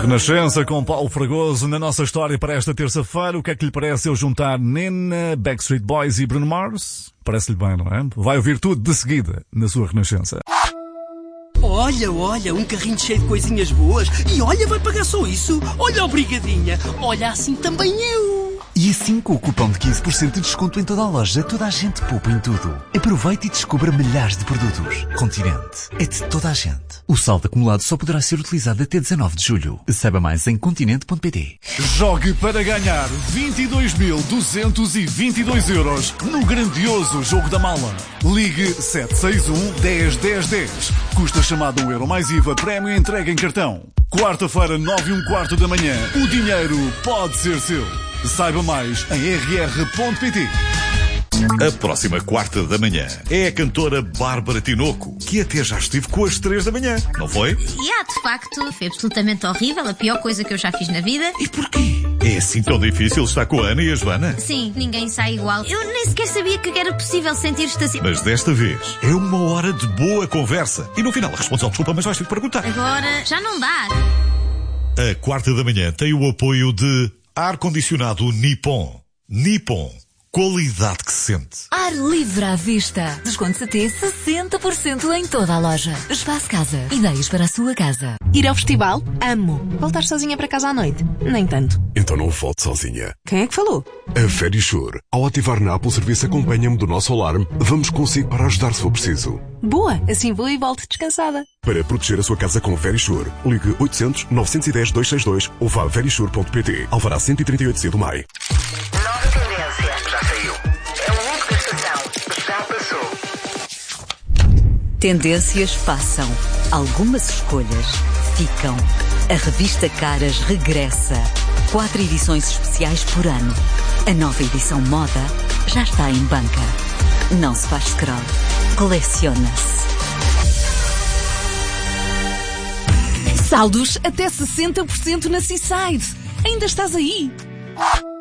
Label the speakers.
Speaker 1: Renascença com Paulo Fragoso na nossa história para esta terça-feira. O que é que lhe parece eu juntar Nena, Backstreet Boys e Bruno Mars? Parece-lhe bem, não é? Vai ouvir tudo de seguida na sua Renascença.
Speaker 2: Olha, um carrinho cheio de coisinhas boas. E olha, vai pagar só isso. Olha, obrigadinha. Olha, assim também eu.
Speaker 3: E assim, com o cupom de 15% de desconto em toda a loja, toda a gente poupa em tudo. Aproveite e descubra milhares de produtos. Continente é de toda a gente. O saldo acumulado só poderá ser utilizado até 19 de julho. Saiba mais em continente.pt.
Speaker 1: Jogue para ganhar 22.222 euros no grandioso Jogo da Mala. Ligue 761 10 10 10. Custa chamada 1 euro mais IVA, prémio entrega em cartão. Quarta-feira, 9h15 da manhã. O dinheiro pode ser seu. Saiba mais em rr.pt.
Speaker 4: A próxima quarta da manhã é a cantora Bárbara Tinoco, que até já esteve com as 3 da manhã, não foi?
Speaker 5: De facto, foi absolutamente horrível, a pior coisa que eu já fiz na vida.
Speaker 4: E porquê? É assim tão difícil estar com a Ana e a Joana?
Speaker 5: Sim, ninguém sai igual. Eu nem sequer sabia que era possível sentir-te assim.
Speaker 4: Mas desta vez é uma hora de boa conversa. E no final respondes ao desculpa, mas vais ter que perguntar.
Speaker 5: Agora, já não dá.
Speaker 4: A quarta da manhã tem o apoio de ar-condicionado Nippon. Nippon. Qualidade que se sente.
Speaker 6: Ar livre à vista. Descontos até 60% em toda a loja. Espaço Casa. Ideias para a sua casa.
Speaker 7: Ir ao festival? Amo. Voltar sozinha para casa à noite? Nem tanto.
Speaker 8: Então não volte sozinha.
Speaker 7: Quem é que falou?
Speaker 8: A Verisure. Ao ativar na Apple Serviço Acompanha-me do nosso alarme, vamos consigo para ajudar se for preciso.
Speaker 7: Boa, assim vou e volto descansada.
Speaker 8: Para proteger a sua casa com Verisure, ligue 800 910 262 ou vá a verisure.pt. Alvará 138C do MAI.
Speaker 9: Nova tendência. Já saiu. É o look da estação. Já passou.
Speaker 10: Tendências passam. Algumas escolhas ficam. A revista Caras regressa. 4 edições especiais por ano. A nova edição moda já está em banca. Não se faz scroll. Coleciona-se.
Speaker 6: Saldos até 60% na Seaside. Ainda estás aí?